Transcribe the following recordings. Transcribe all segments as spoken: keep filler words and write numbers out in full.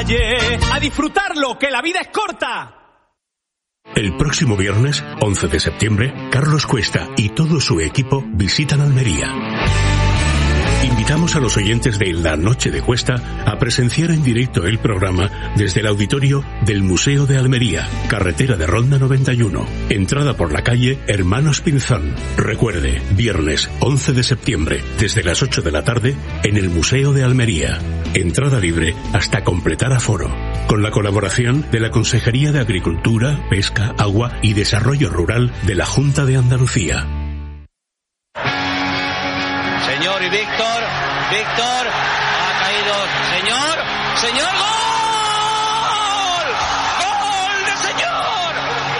calle, a disfrutarlo, que la vida es corta. El próximo viernes, once de septiembre, Carlos Cuesta y todo su equipo visitan Almería. Invitamos a los oyentes de La Noche de Cuesta a presenciar en directo el programa desde el auditorio del Museo de Almería, carretera de Ronda noventa y uno, entrada por la calle Hermanos Pinzón. Recuerde, viernes once de septiembre, desde las ocho de la tarde, en el Museo de Almería. Entrada libre hasta completar aforo. Con la colaboración de la Consejería de Agricultura, Pesca, Agua y Desarrollo Rural de la Junta de Andalucía. Señor y Víctor, Víctor, ha caído, señor, señor, ¡gol! ¡Gol de señor!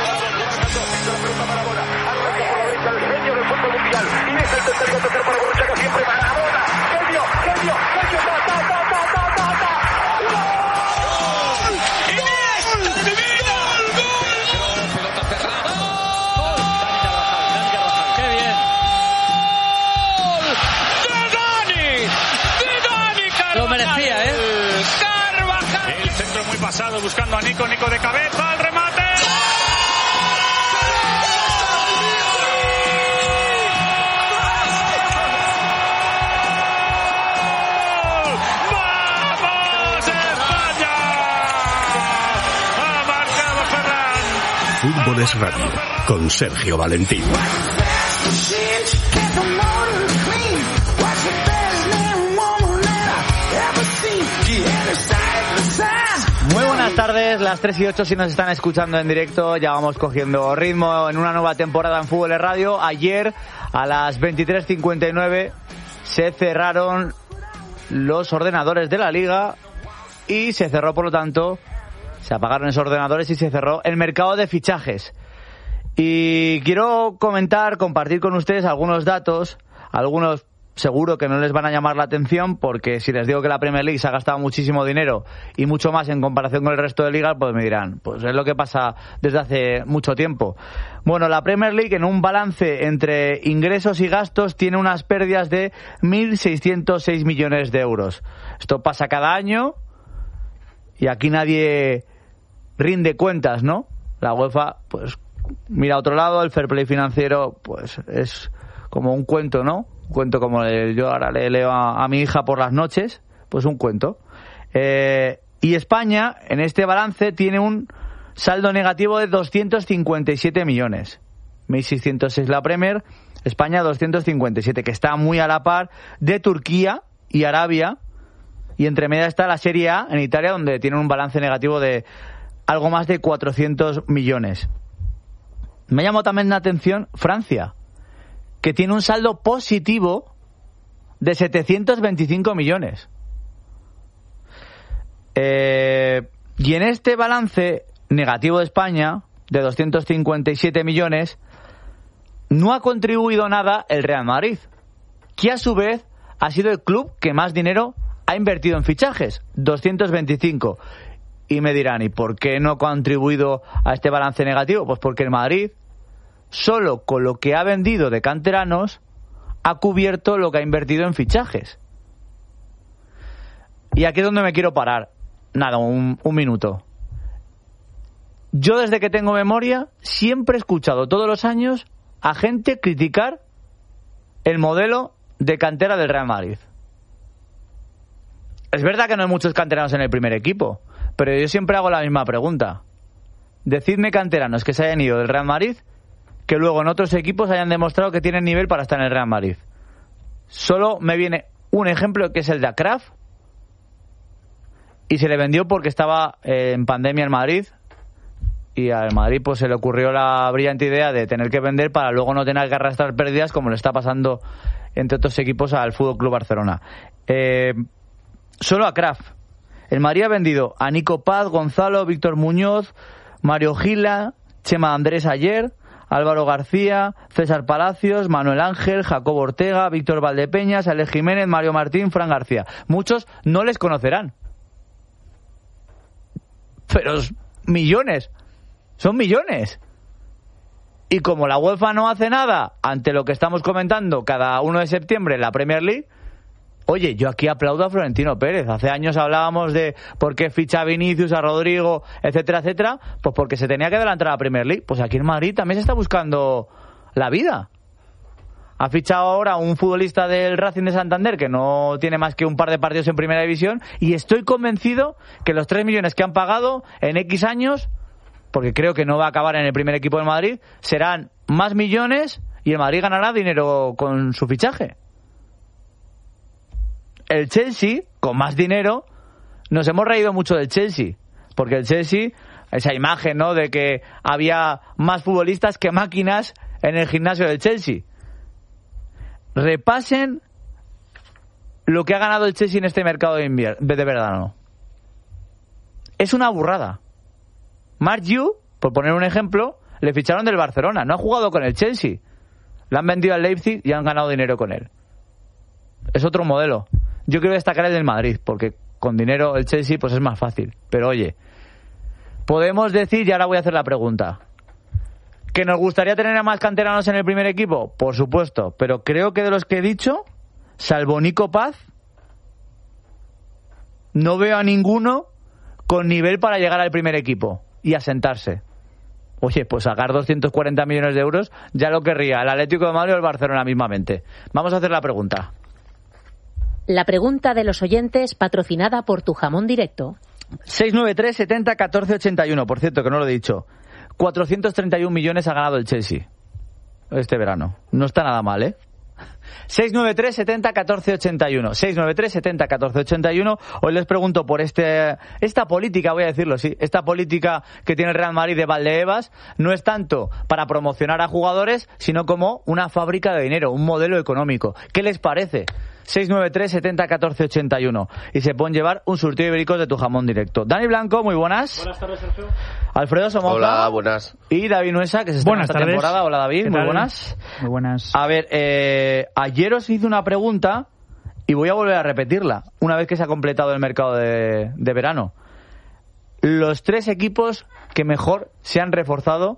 El genio del fútbol mundial, y es el tercer gol para Borruchaga, siempre Maradona, genio, genio, genio, ta, ta, ta, ta, ta, ta, ta. ¡Gol! ¡Iniesta, mi vida! ¡Gol! Pelota cerrada. ¡Qué bien! Lo merecía, ¿eh? Carvajal. El centro muy pasado buscando a Nico, Nico de cabeza, el remate. ¡Vamos, España! Ha marcado Ferran. Fútbol es Radio, con Sergio Valentín. Muy buenas tardes, las tres y ocho si nos están escuchando en directo, ya vamos cogiendo ritmo en una nueva temporada en Fútbol es Radio. Ayer a las veintitrés cincuenta y nueve se cerraron los ordenadores de la Liga y se cerró, por lo tanto, se apagaron esos ordenadores y se cerró el mercado de fichajes. Y quiero comentar, compartir con ustedes algunos datos, algunos seguro que no les van a llamar la atención, porque si les digo que la Premier League se ha gastado muchísimo dinero y mucho más en comparación con el resto de ligas, pues me dirán, pues es lo que pasa desde hace mucho tiempo. Bueno, la Premier League en un balance entre ingresos y gastos tiene unas pérdidas de mil seiscientos seis millones de euros. Esto pasa cada año y aquí nadie rinde cuentas, ¿no? La UEFA, pues mira a otro lado, el fair play financiero, pues es como un cuento, ¿no? Cuento como el, yo ahora le leo a, a mi hija por las noches, pues un cuento. Eh, y España, en este balance, tiene un saldo negativo de doscientos cincuenta y siete millones. mil seiscientos seis la Premier, España doscientos cincuenta y siete, que está muy a la par de Turquía y Arabia. Y entre media está la Serie A en Italia, donde tienen un balance negativo de algo más de cuatrocientos millones. Me llamó también la atención Francia, que tiene un saldo positivo de setecientos veinticinco millones. Eh, y en este balance negativo de España, de doscientos cincuenta y siete millones, no ha contribuido nada el Real Madrid, que a su vez ha sido el club que más dinero ha invertido en fichajes, doscientos veinticinco. Y me dirán, ¿y por qué no ha contribuido a este balance negativo? Pues porque el Madrid, solo con lo que ha vendido de canteranos, ha cubierto lo que ha invertido en fichajes. Y aquí es donde me quiero parar. Nada, un, un minuto. Yo desde que tengo memoria siempre he escuchado todos los años a gente criticar el modelo de cantera del Real Madrid. Es verdad que no hay muchos canteranos en el primer equipo, pero yo siempre hago la misma pregunta. Decidme canteranos que se hayan ido del Real Madrid que luego en otros equipos hayan demostrado que tienen nivel para estar en el Real Madrid. Solo me viene un ejemplo, que es el de Akraf, y se le vendió porque estaba eh, en pandemia en Madrid, y al Madrid pues se le ocurrió la brillante idea de tener que vender para luego no tener que arrastrar pérdidas, como le está pasando entre otros equipos al Fútbol Club Barcelona. Eh, solo Akraf. El Madrid ha vendido a Nico Paz, Gonzalo, Víctor Muñoz, Mario Gila, Chema Andrés ayer, Álvaro García, César Palacios, Manuel Ángel, Jacobo Ortega, Víctor Valdepeñas, Ale Jiménez, Mario Martín, Fran García. Muchos no les conocerán. Pero millones. Son millones. Y como la UEFA no hace nada ante lo que estamos comentando cada uno de septiembre en la Premier League, Oye, yo aquí aplaudo a Florentino Pérez. Hace años hablábamos de por qué ficha a Vinicius, a Rodrigo, etcétera, etcétera. Pues porque se tenía que adelantar a la Premier League. Pues aquí en Madrid también se está buscando la vida. Ha fichado ahora un futbolista del Racing de Santander que no tiene más que un par de partidos en Primera División y estoy convencido que los tres millones que han pagado en X años, porque creo que no va a acabar en el primer equipo de Madrid, serán más millones y el Madrid ganará dinero con su fichaje. El Chelsea, con más dinero, nos hemos reído mucho del Chelsea, porque el Chelsea, esa imagen, ¿no?, de que había más futbolistas que máquinas en el gimnasio del Chelsea. Repasen lo que ha ganado el Chelsea en este mercado de, invier- de verano. Es una burrada. Mark Yu, por poner un ejemplo, le ficharon del Barcelona. No ha jugado con el Chelsea. Le han vendido al Leipzig y han ganado dinero con él. Es otro modelo. Yo quiero destacar el del Madrid, porque con dinero el Chelsea pues es más fácil. Pero oye, podemos decir, y ahora voy a hacer la pregunta, ¿que nos gustaría tener a más canteranos en el primer equipo? Por supuesto, pero creo que de los que he dicho, salvo Nico Paz, no veo a ninguno con nivel para llegar al primer equipo y asentarse. Oye, pues sacar doscientos cuarenta millones de euros ya lo querría el Atlético de Madrid o el Barcelona mismamente. Vamos a hacer la pregunta. La pregunta de los oyentes, patrocinada por Tu Jamón Directo. seis nueve tres, setenta, catorce, ochenta y uno. Por cierto, que no lo he dicho. cuatrocientos treinta y un millones ha ganado el Chelsea este verano. No está nada mal, ¿eh? seis nueve tres, setenta, catorce, ochenta y uno. seis nueve tres, setenta, catorce, ochenta y uno. Hoy les pregunto por este esta política, voy a decirlo, sí, esta política que tiene el Real Madrid de Valdebebas. No es tanto para promocionar a jugadores, sino como una fábrica de dinero, un modelo económico. ¿Qué les parece? seis nueve tres, setenta, catorce, ochenta y uno. Y se pueden llevar un surtido de ibéricos de Tu Jamón Directo. Dani Blanco, muy buenas. Buenas tardes, Sergio. Alfredo Somoza. Hola, buenas. Y David Nuesa, que se está buenas en esta tardes. temporada. Hola, David, muy tal? buenas. Muy buenas. A ver, eh, ayer os hice una pregunta y voy a volver a repetirla, una vez que se ha completado el mercado de, de verano. Los tres equipos que mejor se han reforzado,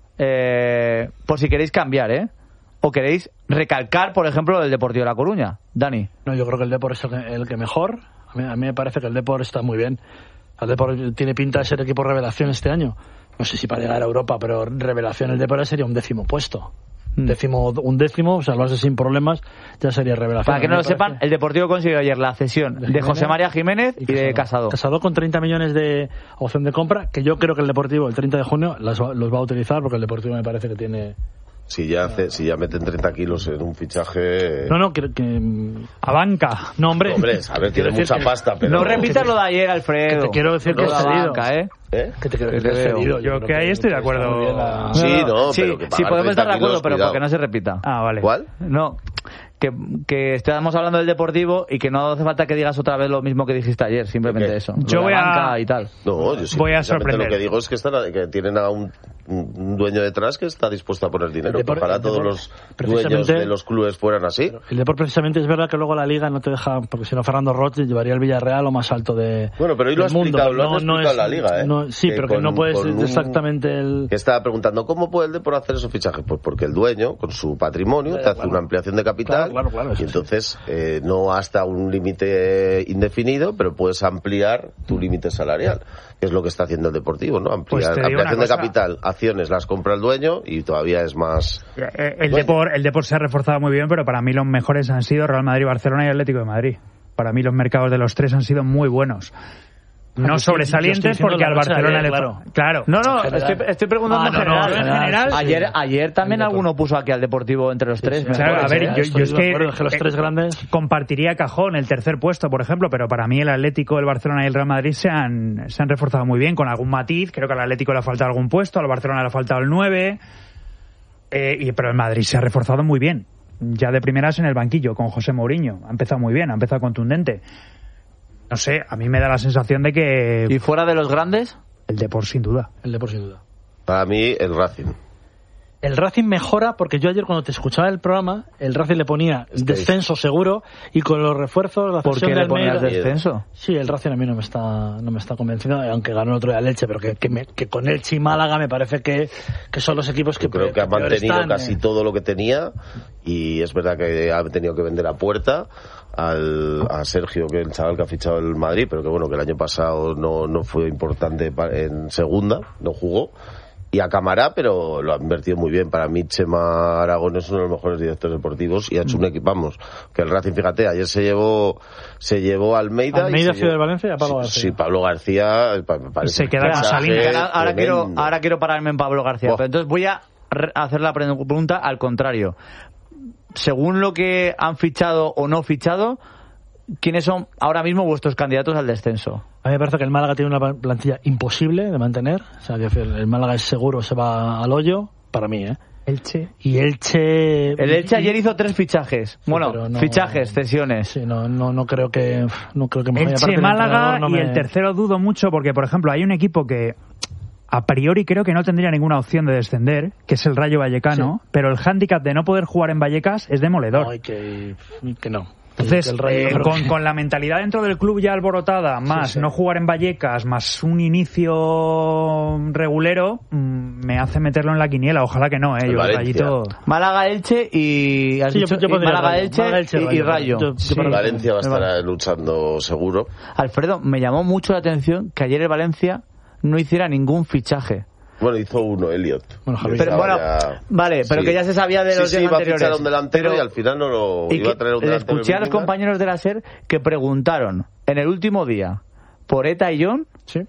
eh, por si queréis cambiar, ¿eh? ¿O queréis recalcar, por ejemplo, el Deportivo de La Coruña? Dani. No, yo creo que el Depor es el que, el que mejor. A mí, a mí me parece que el Depor está muy bien. El Depor tiene pinta de ser equipo revelación este año. No sé si para llegar a Europa, pero revelación el Depor sería un décimo puesto. Mm. Décimo, un décimo, salvarse sin problemas, ya sería revelación. Para que no lo sepan, el Deportivo consiguió ayer la cesión de, de José María Jiménez y, y de Casado. Casado con treinta millones de opción de compra, que yo creo que el Deportivo el treinta de junio las, los va a utilizar, porque el Deportivo me parece que tiene... Si ya, hace, si ya meten treinta kilos en un fichaje... No, no, que... que... A banca. No, hombre. Hombre, a ver, tiene mucha que... pasta, pero... No repitas lo de ayer, Alfredo. Que te quiero decir que no es cedido. Banca, ¿eh? ¿Eh? Que te quiero decir que que es cedido. Yo, yo que ahí estoy de acuerdo. La... Sí, no, sí, pero que sí, podemos estar de acuerdo, kilos, pero cuidado. porque no se repita. Ah, vale. ¿Cuál? No, que, que estamos hablando del Deportivo y que no hace falta que digas otra vez lo mismo que dijiste ayer, simplemente ¿Qué? eso. Yo lo voy de a- banca y tal. No, yo sí, Voy a precisamente sorprender. Lo que digo es que, están, que tienen a un, un dueño detrás que está dispuesto a poner dinero. El Depor- Ojalá el todos Depor- los precisamente- dueños de los clubes fueran así. El Depor precisamente es verdad que luego la Liga no te deja, porque si no Fernando Roth llevaría el Villarreal lo más alto de Bueno, pero hoy lo ha del mundo. explicado, lo No, han no explicado es- la Liga, ¿eh? no- sí, Que pero que con- no puedes con un- exactamente el... Que estaba preguntando, ¿cómo puede el Depor hacer esos fichajes? Pues porque el dueño, con su patrimonio, te hace claro. una ampliación de capital. Claro, claro, claro, eso y entonces, eh, no hasta un límite indefinido, pero puedes ampliar tu límite salarial, que es lo que está haciendo el Deportivo, ¿no? Pues Ampliar, te digo ampliación una de cosa. capital, acciones las compra el dueño y todavía es más... Eh, El Bueno. Depor, el Depor se ha reforzado muy bien, pero para mí los mejores han sido Real Madrid, Barcelona y Atlético de Madrid. Para mí los mercados de los tres han sido muy buenos. No yo estoy- yo estoy sobresalientes diciendo porque la al noche de Barcelona ayer, le... claro. claro. No, no, En general. estoy, estoy preguntando Ah, en no, no, general. en general, sí. Ayer, ayer también El alguno puso aquí al Deportivo entre los tres. me Claro, a parece, ver, ¿eh? yo, Estoy yo es de que, acuerdo, que los eh, tres grandes... compartiría cajón el tercer puesto, por ejemplo, pero para mí el Atlético, el Barcelona y el Real Madrid se han, se han reforzado muy bien, con algún matiz. Creo que al Atlético le ha faltado algún puesto, al Barcelona le ha faltado el nueve, eh, y, pero el Madrid se ha reforzado muy bien. Ya de primeras en el banquillo, con José Mourinho. Ha empezado muy bien, ha empezado contundente. No sé, a mí me da la sensación de que ¿Y fuera de los grandes? el Depor, sin duda. El Depor sin duda. Para mí, el Racing. El Racing mejora porque yo ayer cuando te escuchaba el programa, el Racing le ponía descenso seguro y con los refuerzos, la ¿Por cesión qué de le ponías Almeida... descenso? Sí, el Racing a mí no me está no me está convenciendo, aunque ganó el otro día Leche, pero que, que, me- que con Elche y Málaga me parece que, que son los equipos que Yo creo que ha peor mantenido están, casi eh. todo lo que tenía y es verdad que ha tenido que vender a puerta al, a Sergio, que es el chaval que ha fichado el Madrid, pero que bueno, que el año pasado no, no fue importante en segunda, no jugó. Y a Camará, pero lo ha invertido muy bien. Para mí, Chema Aragón es uno de los mejores directores deportivos y ha hecho un equipo, vamos, que el Racing, fíjate, ayer se llevó se llevó a Almeida. Almeida, y Ciudad de Valencia, y a Pablo García. Sí, Pablo García. Se queda con Salinas. Ahora, ahora, quiero, ahora quiero pararme en Pablo García. Pero entonces voy a re- hacer la pregunta al contrario. Según lo que han fichado o no fichado, ¿quiénes son ahora mismo vuestros candidatos al descenso? A mí me parece que el Málaga tiene una plantilla imposible de mantener. O sea, que el Málaga es seguro, se va al hoyo, para mí, ¿eh? Elche. Y Elche... El Elche ayer hizo tres fichajes. Sí, bueno, no, fichajes, cesiones. Sí, no, no, no creo que... No creo que Elche, Málaga no me... y el tercero dudo mucho porque, por ejemplo, hay un equipo que a priori creo que no tendría ninguna opción de descender, que es el Rayo Vallecano, sí. Pero el hándicap de no poder jugar en Vallecas es demoledor. No, que, que no. Entonces, eh, con, con la mentalidad dentro del club ya alborotada, más sí, sí. no jugar en Vallecas, más un inicio regulero, mmm, me hace meterlo en la quiniela. Ojalá que no, ¿eh? Yo, Rayito... Málaga, Elche y... ¿has sí, dicho? Yo, yo Málaga, Rayo. Elche, Málaga, Elche y, Rayo. Y Rayo. Yo, yo, sí. Valencia va a estar luchando seguro. Alfredo, me llamó mucho la atención que ayer el Valencia no hiciera ningún fichaje. Bueno, hizo uno, Elliot. Bueno, pero, bueno ya... Vale, pero sí. Que ya se sabía de los sí, sí, días iba anteriores. A fichar un delantero pero... y al final no lo iba a traer un delantero. Escuché a los compañeros de la SER que preguntaron en el último día por Eta y John, sí.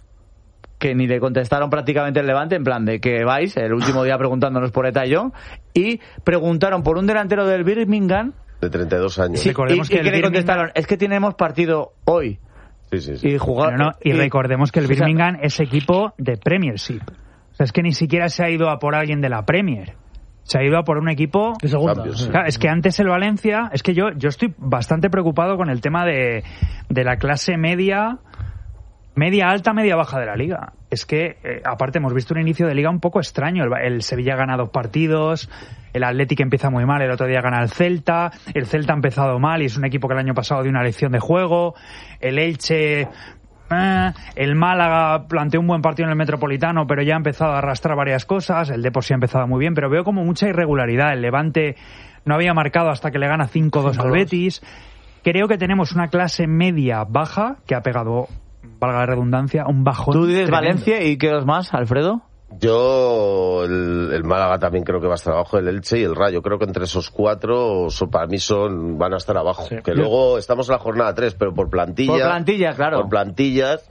que ni le contestaron prácticamente el Levante, en plan de que vais el último día preguntándonos por Eta y John, y preguntaron por un delantero del Birmingham de treinta y dos años. Sí, recordemos y, que, y que le contestaron, es que tenemos partido hoy. Sí, sí, sí. Y, jugar, no, no, y, y recordemos que el Birmingham es equipo de Premiership. O sea, es que ni siquiera se ha ido a por alguien de la Premier. Se ha ido a por un equipo... De segunda. Claro, es que antes el Valencia... Es que yo yo estoy bastante preocupado con el tema de, de la clase media... Media alta, media baja de la liga. Es que, eh, aparte, hemos visto un inicio de liga un poco extraño. El, el Sevilla gana dos partidos, el Atlético empieza muy mal, el otro día gana el Celta, el Celta ha empezado mal y es un equipo que el año pasado dio una lección de juego, el Elche... Eh, el Málaga planteó un buen partido en el Metropolitano, pero ya ha empezado a arrastrar varias cosas. El Depor sí ha empezado muy bien, pero veo como mucha irregularidad. El Levante no había marcado hasta que le gana cinco dos al Betis. Creo que tenemos una clase media baja que ha pegado, valga la redundancia, un bajón. ¿Tú dices tremendo. Valencia y qué dos más, Alfredo? Yo, el, el Málaga también creo que va a estar abajo, el Elche y el Rayo. Creo que entre esos cuatro, so, para mí son van a estar abajo. Sí. Que luego estamos en la jornada tres, pero por plantilla... Por plantilla, claro. Por plantillas,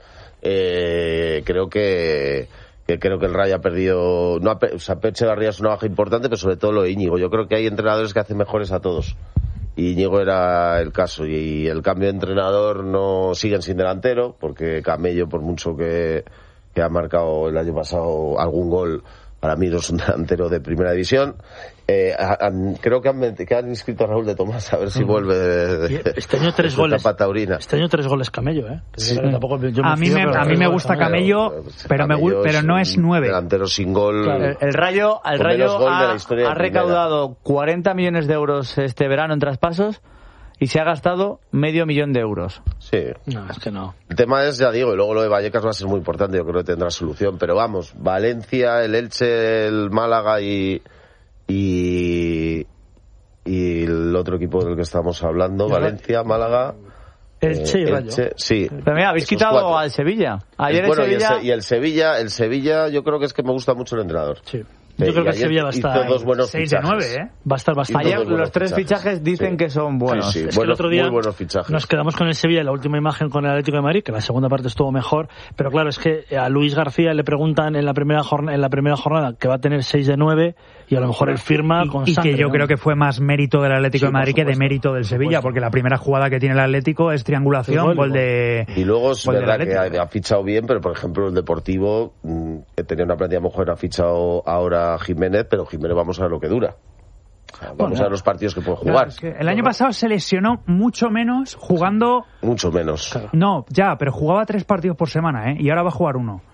eh, creo que... que creo que el Rayo ha perdido... No ha, o sea, Echevarría es una baja importante, pero sobre todo lo de Íñigo. Yo creo que hay entrenadores que hacen mejores a todos. Y Íñigo era el caso. Y el cambio de entrenador no siguen sin delantero, porque Camello, por mucho que... que ha marcado el año pasado algún gol, para mí no es un delantero de primera división. Eh, han, creo que han, que han inscrito a Raúl de Tomás, a ver si vuelve de, de, este año tres goles taurina. Este año tres goles Camello, ¿eh? Sí. Tampoco, yo me a mí, me, a mí me gusta Camello, pero, me, pero no es nueve. Delantero sin gol. Claro. El, el Rayo, el Rayo ha, ha recaudado cuarenta millones de euros este verano en traspasos y se ha gastado medio millón de euros. Sí. No, es que no. El tema es, ya digo, y luego lo de Vallecas va a ser muy importante, yo creo que tendrá solución, pero vamos, Valencia, el Elche, el Málaga y y, y el otro equipo del que estamos hablando, Valencia, Málaga... Elche y Rayo. Elche, sí. Pero mira, habéis quitado cuatro. Al Sevilla. Ayer el, bueno, el Sevilla... Y, el, y el Sevilla, el Sevilla, yo creo que es que me gusta mucho el entrenador. Sí. Yo creo que el Sevilla va a estar dos buenos seis de nueve, ¿eh? Va a estar bastante. Ayer los tres fichajes, fichajes dicen sí. que son buenos. Sí, sí. Es buenos, que el otro día muy buenos fichajes. Nos quedamos con el Sevilla en la última imagen con el Atlético de Madrid, que la segunda parte estuvo mejor, pero claro, es que a Luis García le preguntan en la primera jornada, en la primera jornada que va a tener seis de nueve y a lo mejor él firma y, con y sangre, que yo ¿no? creo que fue más mérito del Atlético sí, de Madrid que de mérito del Sevilla, porque la primera jugada que tiene el Atlético es triangulación, sí, gol de... Y luego es verdad que ha, ha fichado bien, pero por ejemplo el Deportivo, mmm, que tenía una plantilla mejor, ha fichado ahora a Jiménez, pero Jiménez vamos a ver lo que dura. O sea, vamos bueno, a ver los partidos que puede jugar. Claro, es que el año pasado se lesionó mucho menos jugando... Mucho menos. Claro. No, ya, pero jugaba tres partidos por semana, ¿eh? Y ahora va a jugar uno.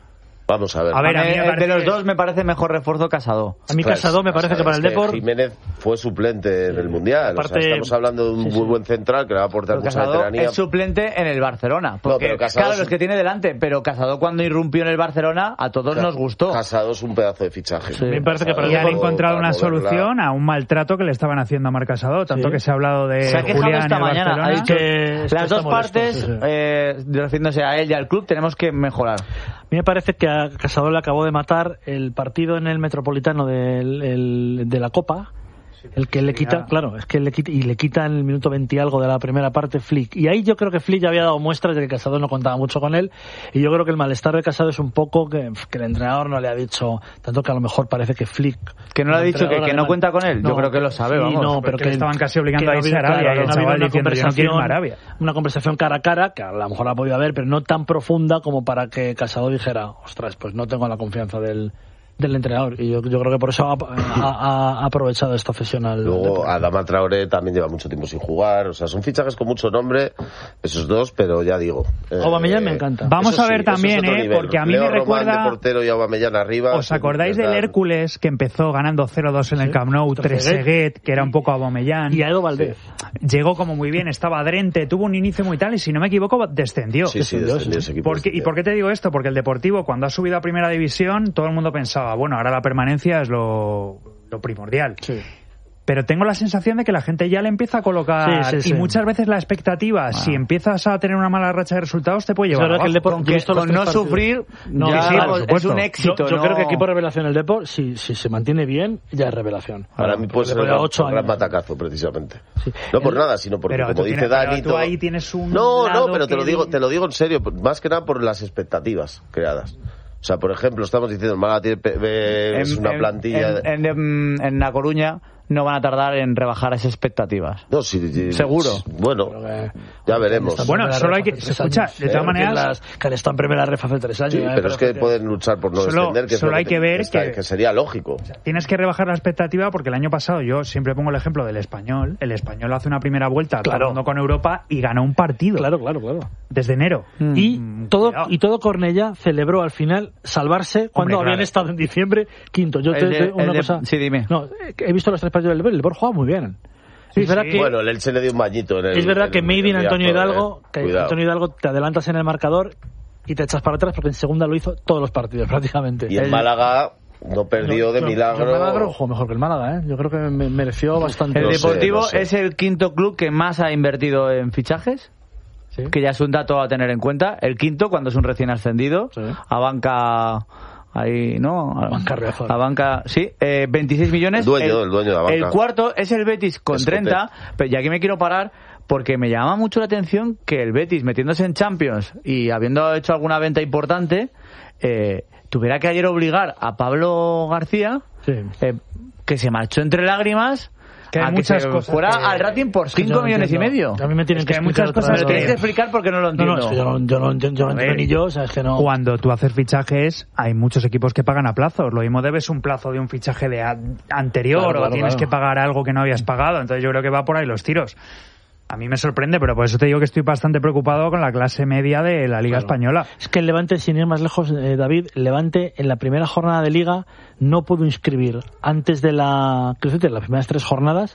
Vamos a ver. A ver, a mí me Eh, parece- de los dos me parece mejor refuerzo Casado. A mí Pues, Casado me parece que para el es Depor... Jiménez fue suplente en el Mundial. Aparte- O sea, estamos hablando de un sí, muy sí. buen central que le va a aportar Pero mucha Casado veteranía. es suplente en el Barcelona. Porque, pero Casado claro, es los un- que tiene delante, pero Casado cuando irrumpió en el Barcelona a todos nos gustó. Casado es un pedazo de fichaje. Sí. Me parece que para el Y han Depor- encontrado para una moverla- solución a un maltrato que le estaban haciendo a Marc Casado, tanto Sí. que se ha hablado de Se ha quejado Julián esta en el mañana, ha Barcelona. dicho que esto las está dos molesto, partes, sí, sí. eh, refiriéndose a él y al club, tenemos que mejorar. A mí me parece que a Casado le acabó de matar el partido en el Metropolitano del, el- de la Copa. El que le quita, ya. claro, es que le quita, y le quita en el minuto veinte y algo de la primera parte Flick. Y ahí yo creo que Flick ya había dado muestras de que Casado no contaba mucho con él. Y yo creo que el malestar de Casado es un poco que, que el entrenador no le ha dicho, tanto que a lo mejor parece que Flick... Que no le ha el dicho que, entrenador que no alemán- cuenta con él. Yo creo que lo sabe, sí, vamos. no, pero Porque que le estaban casi obligando que a no irse a había- Arabia, claro, y el no ha chaval habido una diciendo, "Yo no quiero irme a conversación- Arabia". Una conversación cara a cara, que a lo mejor la ha podido haber, pero no tan profunda como para que Casado dijera, ostras, pues no tengo la confianza del, del entrenador. Y yo, yo creo que por eso ha, ha- ha aprovechado esta cesión al... Luego Adama Traoré también lleva mucho tiempo sin jugar. O sea, son fichajes con mucho nombre, esos dos, pero ya digo. eh, Aubameyang me encanta. Vamos eso a ver sí, eso es también, otro ¿eh? nivel. Porque a mí Leo me Román recuerda... de portero y Aubameyang arriba. ¿Os acordáis les del dan- Hércules que empezó ganando cero dos en el Camp Nou, Trezeguet. Trezeguet, que era un poco Aubameyang? Y a Edo Valdez. Llegó como muy bien, estaba adrente, tuvo un inicio muy tal y si no me equivoco descendió. Sí, sí, descendió ese equipo. ¿Por qué- ¿Y por qué te digo esto? Porque el Deportivo, cuando ha subido a Primera División, todo el mundo pensaba, bueno, ahora la permanencia es lo, lo primordial. Sí. Pero tengo la sensación de que la gente ya le empieza a colocar Sí, sí, y sí. muchas veces la expectativa, si empiezas a tener una mala racha de resultados, te puede Es llevar verdad que el abajo. Depor, Con, yo he que, visto los con tres no partidos. sufrir, No, ya sí, por es supuesto. un Yo, éxito. yo no- creo que equipo revelación el Depor, si, si se mantiene bien, ya es revelación. Para mí puede ser Porque el lleva ocho gran, gran años. batacazo, precisamente. Sí. No por El- nada, sino porque, Pero como tú dice tienes- Dani... pero tú todo- ahí tienes un No, lado no, pero te lo, que- digo, te lo digo en serio, más que nada por las expectativas creadas. O sea, por ejemplo, estamos diciendo, el Málaga tiene, pe- pe- es en- una en- plantilla... En, en, en La Coruña no van a tardar en rebajar esas expectativas. No, sí, sí, Seguro. Bueno, Creo que- ya veremos. Están Bueno, primera solo ref hay que- hace se tres escucha, años. de todas Eh, maneras- que las- que han estado en primera ref hace tres años. Sí, eh, pero es que parece pueden luchar por no Solo- descender, que, es solo lo hay que ver está- que- que sería lógico. Tienes que rebajar la expectativa porque el año pasado yo siempre pongo el ejemplo del Español. El Español hace una primera vuelta Claro. todo el mundo con Europa y ganó un partido Claro, claro, claro. desde enero. Y Mm, todo cuidado. y todo Cornellá celebró al final salvarse cuando Hombre, habían claro. estado en diciembre quinto. Yo El te, de- te- una el de- cosa. sí, dime. No, eh, he visto los tres partidos del Depor. El Depor juega muy bien. Sí, es verdad sí. que Bueno, el Elche le dio un bañito en el... es verdad en que el- made in en el Antonio Riazor, Hidalgo, eh. que Cuidado. Antonio Hidalgo te adelantas en el marcador y te echas para atrás porque en segunda lo hizo todos los partidos prácticamente. Y en El- Málaga no perdió yo- de yo- milagro. yo el Málaga jugó mejor que el Málaga, ¿eh? Yo creo que me- mereció bastante. El No sé, Deportivo no sé. es el quinto club que más ha invertido en fichajes, Sí. que ya es un dato a tener en cuenta. El quinto, cuando es un recién ascendido, Sí. a banca... Ahí, ¿no? A Banca Riazor. A banca, sí, eh, veintiséis millones. Dueño, el dueño de la banca. El cuarto es el Betis con Es treinta, pero ya aquí me quiero parar porque me llama mucho la atención que el Betis, metiéndose en Champions y habiendo hecho alguna venta importante, eh, tuviera que ayer obligar a Pablo García, Sí. eh, que se marchó entre lágrimas, Que hay a muchas se cosas fuera que- al Racing por Es que yo cinco no millones y entiendo. medio. A mí me tienen Es que que hay explicar muchas otra cosas vez Pero lo tenéis de- que explicar porque no lo No, entiendo. no, es que yo no, yo no, entiendo- yo no A entiendo ver, ni yo, o sea, es que no. Cuando tú haces fichajes, hay muchos equipos que pagan a plazos. Lo mismo debes un plazo de un fichaje de a- anterior Claro, o claro, tienes claro. que pagar algo que no habías pagado. Entonces yo creo que va por ahí los tiros. A mí me sorprende, pero por eso te digo que estoy bastante preocupado con la clase media de la Liga Claro. Española. Es que el Levante, sin ir más lejos, eh, David, el Levante en la primera jornada de Liga no pudo inscribir antes de la, creo que en las primeras tres jornadas,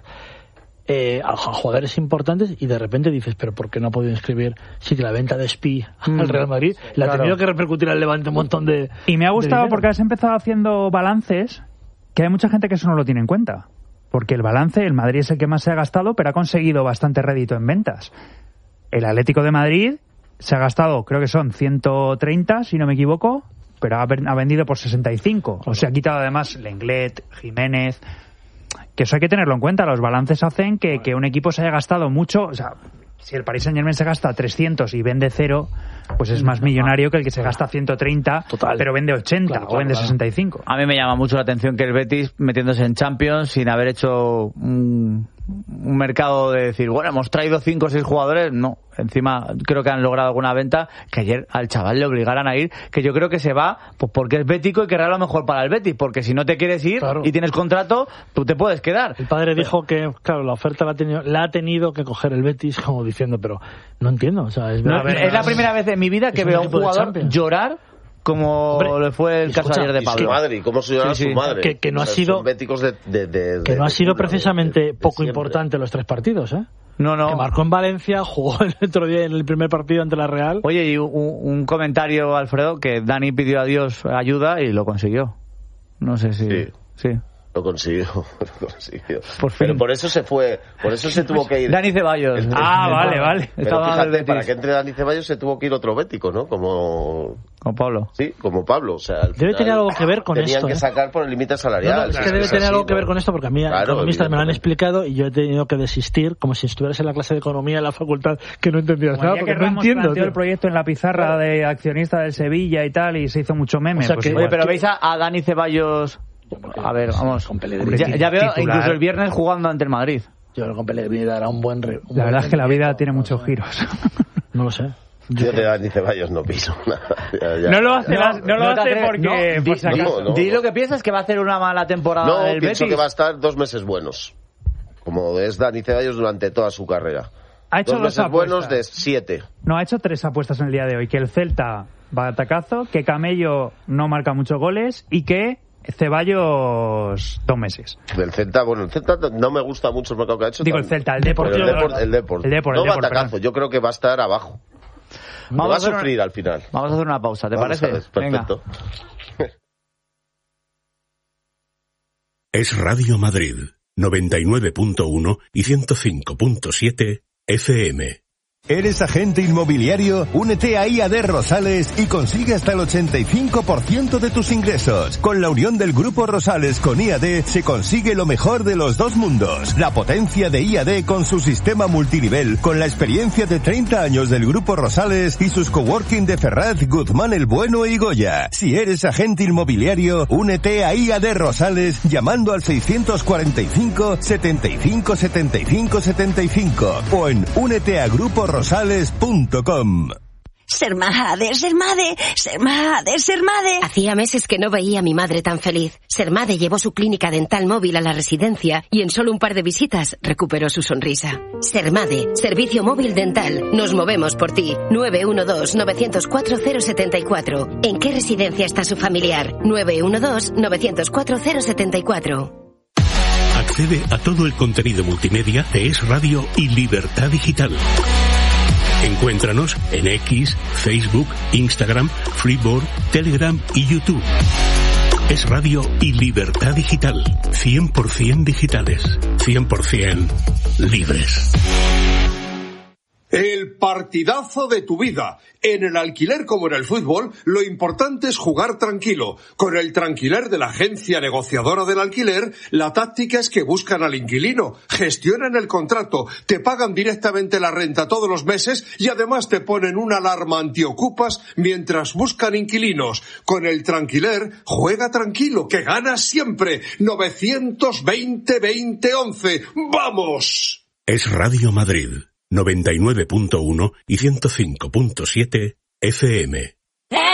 eh, a jugadores importantes y de repente dices, pero ¿por qué no ha podido inscribir sí que la venta de Spi al Real Madrid la ha claro. tenido que repercutir al Levante un montón de Y me ha de gustado dinero? porque has empezado haciendo balances, que hay mucha gente que eso no lo tiene en cuenta. Porque el balance, el Madrid es el que más se ha gastado, pero ha conseguido bastante rédito en ventas. El Atlético de Madrid se ha gastado, creo que son ciento treinta, si no me equivoco, pero ha, ven- ha vendido por sesenta y cinco. O sea, ha quitado además Lenglet, Jiménez, que eso hay que tenerlo en cuenta. Los balances hacen que, que un equipo se haya gastado mucho. O sea, si el Paris Saint-Germain se gasta trescientos y vende cero, pues es más millonario que el que se gasta ciento treinta, Total. pero vende ochenta Claro, o claro, vende claro. sesenta y cinco. A mí me llama mucho la atención que el Betis, metiéndose en Champions sin haber hecho un, un mercado de decir, bueno, hemos traído cinco o seis jugadores, no. Encima creo que han logrado alguna venta, que ayer al chaval le obligaran a ir, que yo creo que se va pues porque es bético y querrá lo mejor para el Betis, porque si no te quieres ir Claro. y tienes contrato, tú te puedes quedar. El padre dijo que, claro, la oferta la ha tenido, la ha tenido que coger el Betis, como diciendo, pero no entiendo, o sea, es No, verdad. es la primera vez en mi vida que Es un veo a un equipo de jugador Champions. llorar como Hombre, le fue el caso escucha, ayer de Y Pablo. su madre, y cómo se llama Sí, sí. su madre. Que- que no O ha sea, sido- son béticos de, de, de- Que de- no ha de sido cuna, precisamente de- de poco siempre. importante los tres partidos, ¿eh? No, no. Que marcó en Valencia, jugó el otro día en el primer partido ante la Real. Oye, y un, un comentario, Alfredo, que Dani pidió a Dios ayuda y lo consiguió. No sé si... Sí. sí. Lo consiguió, lo consiguió. Por fin. Pero por eso se fue, por eso se tuvo que ir. Dani Ceballos. El- Ah, vale, vale. Pero Estaba fíjate, del Betis. para que entre Dani Ceballos se tuvo que ir otro bético, ¿no? Como... Con Pablo. Sí, como Pablo. O sea, al Debe final tener algo que ver con tenían esto, que ¿eh? sacar por el límite No, salarial. no, es si que debe es tener así, algo que ¿no? ver con esto, porque a mí Claro, economistas me lo han evidentemente. explicado y yo he tenido que desistir como si estuvieras en la clase de economía en la facultad que no entendías Como el nada, día porque que no Ramos entiendo. planteó tío. el proyecto en la pizarra de accionista del Sevilla y tal, y se hizo mucho meme. O sea pues que- igual. Oye, pero veis a, a Dani Ceballos... A ver, vamos. Con Pellegrini. Ya, ya veo Titular. incluso el viernes jugando ante el Madrid. Yo creo que con Pellegrini dará un buen... re- un La buen verdad es que la vida rendimiento. tiene No muchos sé. giros. No lo sé. Yo de Dani Ceballos no piso nada. Ya, ya. No lo hace, No, las- no lo no te hace atreves- porque, no, por di- si acaso. no, no. Di lo que piensas, que va a hacer una mala temporada No, del pienso Betis. que va a estar dos meses buenos. Como es Dani Ceballos durante toda su carrera. Ha hecho dos dos meses buenos de apuestas. siete. No, ha hecho tres apuestas en el día de hoy. Que el Celta va a atacazo, que Camello no marca muchos goles y que Ceballos dos meses. Del Celta, bueno, el Celta no me gusta mucho el mercado que ha hecho. Digo, el también. Celta, el Depor. Pero el Tío, Depor, el Depor. el Depor, el no va a Depor, atacazo, perdón. yo creo que va a estar abajo. Lo Vamos va a a hacer sufrir una- al final. Vamos a hacer una pausa, ¿te Vamos parece? a ver, perfecto. Es Radio Madrid, noventa y nueve punto uno y ciento cinco punto siete F M. ¿Eres agente inmobiliario? Únete a I A D Rosales y consigue hasta el ochenta y cinco por ciento de tus ingresos. Con la unión del Grupo Rosales con I A D se consigue lo mejor de los dos mundos. La potencia de I A D con su sistema multinivel, con la experiencia de treinta años del Grupo Rosales y sus coworking de Ferraz, Guzmán el Bueno y Goya. Si eres agente inmobiliario, únete a I A D Rosales llamando al seiscientos cuarenta y cinco, setenta y cinco, setenta y cinco, setenta y cinco o en únete a grupo rosales punto com. Ser madre, ser madre, ser madre, ser madre. Hacía meses que no veía a mi madre tan feliz. Sermade llevó su clínica dental móvil a la residencia y en solo un par de visitas recuperó su sonrisa. Sermade, servicio móvil dental. Nos movemos por ti. nueve uno dos, nueve cero cuatro, cero siete cuatro. ¿En qué residencia está su familiar? nueve uno dos, nueve cero cuatro, cero siete cuatro. Accede a todo el contenido multimedia de Es Radio y Libertad Digital. Encuéntranos en X, Facebook, Instagram, Freeboard, Telegram y YouTube. Es Radio y Libertad Digital. cien por ciento digitales. cien por ciento libres. El partidazo de tu vida. En el alquiler como en el fútbol, lo importante es jugar tranquilo. Con el Tranquiler de la agencia negociadora del alquiler, la táctica es que buscan al inquilino, gestionan el contrato, te pagan directamente la renta todos los meses y además te ponen una alarma antiocupas mientras buscan inquilinos. Con el Tranquiler, juega tranquilo, que ganas siempre. novecientos veinte, veinte, once. ¡Vamos! Es Radio Madrid, noventa y nueve punto uno y ciento cinco punto siete F M.